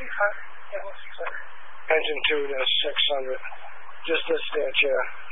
600. Yeah, 600. Engine 2 to 600. Just this stitch, yeah.